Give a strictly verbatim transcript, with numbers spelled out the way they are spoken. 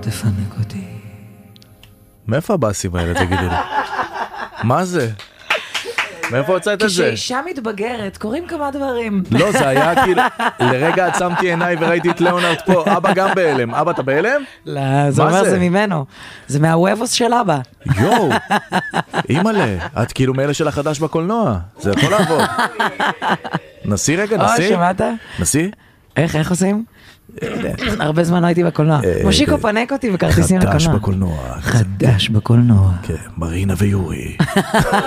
תפנק אותי. מאיפה הבאסים האלה, תגידי לי? מה זה? מאיפה הוצאת את זה? כשאישה מתבגרת, קוראים כמה דברים. לא, זה היה כאילו, לרגע עצמתי עיניי וראיתי את ליאונרד פה, אבא גם בהלם. אבא, אתה בהלם? לא, זה אומר זה ממנו. זה מהוובוס של אבא. יואו, אימא'לה, את כאילו מאלה של החדש בקולנוע. זה יכול לעבוד. נסי רגע, נסי. אוי, שמעת? נסי? איך, איך עושים? הרבה זמן לא הייתי בקולנוע. מושיקו פנק אותי בכרטיסים לקולנוע. חדש בקולנוע. חדש בקולנוע. כן, מרינה ויורי.